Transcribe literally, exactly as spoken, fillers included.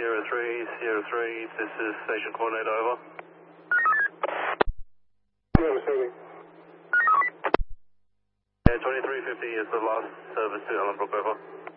zero three zero three, this is station coordinator, over. Yeah, receiving. Yeah, twenty-three fifty is the last service to Ellenbrook, over.